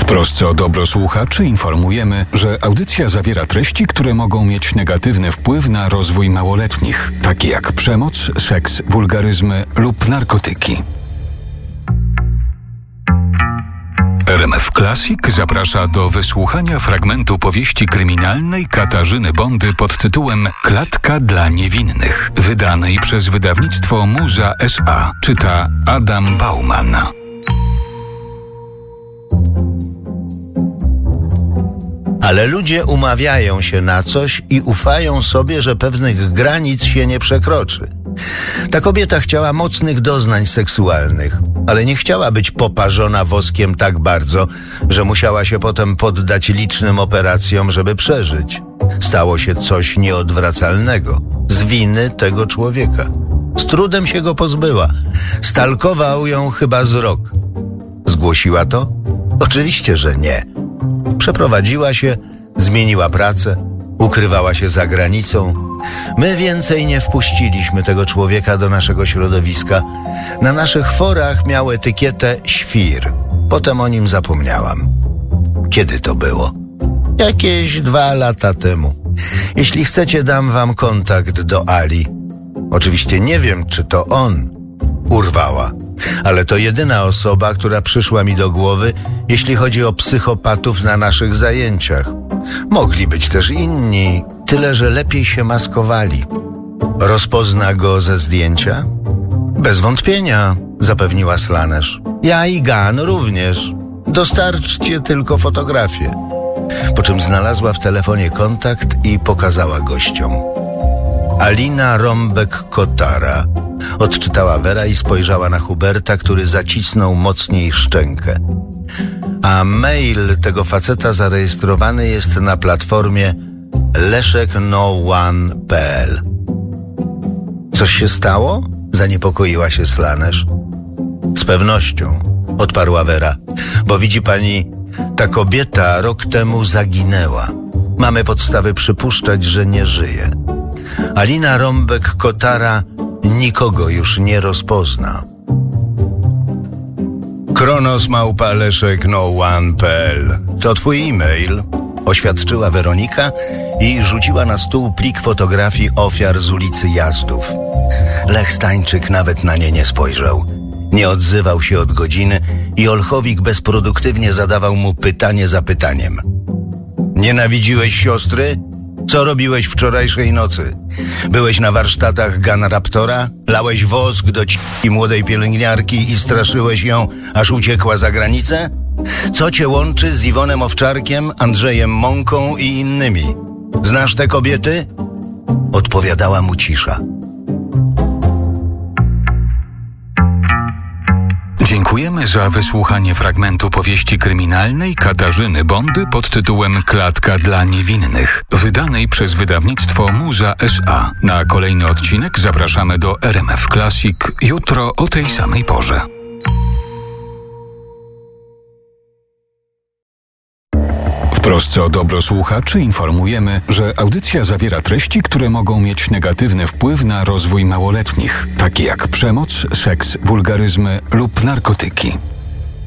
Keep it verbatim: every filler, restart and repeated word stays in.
trosce o dobro słuchaczy informujemy, że audycja zawiera treści, które mogą mieć negatywny wpływ na rozwój małoletnich, takie jak przemoc, seks, wulgaryzmy lub narkotyki. R M F Classic zaprasza do wysłuchania fragmentu powieści kryminalnej Katarzyny Bondy pod tytułem Klatka dla niewinnych, wydanej przez wydawnictwo Muza S A. Czyta Adam Bauman. Ale ludzie umawiają się na coś i ufają sobie, że pewnych granic się nie przekroczy. Ta kobieta chciała mocnych doznań seksualnych, ale nie chciała być poparzona woskiem tak bardzo, że musiała się potem poddać licznym operacjom, żeby przeżyć. Stało się coś nieodwracalnego z winy tego człowieka. Z trudem się go pozbyła. Stalkował ją chyba z rok. Zgłosiła to? Oczywiście, że nie. Przeprowadziła się, zmieniła pracę, ukrywała się za granicą. My więcej nie wpuściliśmy tego człowieka do naszego środowiska. Na naszych forach miał etykietę świr. Potem o nim zapomniałam. Kiedy to było? Jakieś dwa lata temu. Jeśli chcecie, dam wam kontakt do Ali. Oczywiście nie wiem, czy to on urwała, ale to jedyna osoba, która przyszła mi do głowy, jeśli chodzi o psychopatów na naszych zajęciach. Mogli być też inni, tyle że lepiej się maskowali. Rozpozna go ze zdjęcia? Bez wątpienia, zapewniła Slanesz. Ja i Gan również. Dostarczcie tylko fotografię. Po czym znalazła w telefonie kontakt i pokazała gościom. Alina Rąbek-Kotara. Odczytała Wera i spojrzała na Huberta, który zacisnął mocniej szczękę. A mail tego faceta zarejestrowany jest na platformie leszek no one kropka p l. Coś się stało? Zaniepokoiła się Slanesz. Z pewnością, odparła Wera, bo widzi pani, ta kobieta rok temu zaginęła. Mamy podstawy przypuszczać, że nie żyje. Alina Rąbek-Kotara nikogo już nie rozpozna. kronos małpa leszek no one kropka p l. To twój e-mail, oświadczyła Weronika i rzuciła na stół plik fotografii ofiar z ulicy Jazdów. Lech Stańczyk nawet na nie nie spojrzał. Nie odzywał się od godziny i Olchowik bezproduktywnie zadawał mu pytanie za pytaniem. Nienawidziłeś siostry? Co robiłeś wczorajszej nocy? Byłeś na warsztatach Gun Raptora? Lałeś wosk do ci młodej pielęgniarki i straszyłeś ją, aż uciekła za granicę? Co cię łączy z Iwonem Owczarkiem, Andrzejem Mąką i innymi? Znasz te kobiety? Odpowiadała mu cisza. Dziękujemy za wysłuchanie fragmentu powieści kryminalnej Katarzyny Bondy pod tytułem Klatka dla niewinnych, wydanej przez wydawnictwo Muza S A. Na kolejny odcinek zapraszamy do R M F Classic jutro o tej samej porze. W trosce o dobro słuchaczy informujemy, że audycja zawiera treści, które mogą mieć negatywny wpływ na rozwój małoletnich, takie jak przemoc, seks, wulgaryzmy lub narkotyki.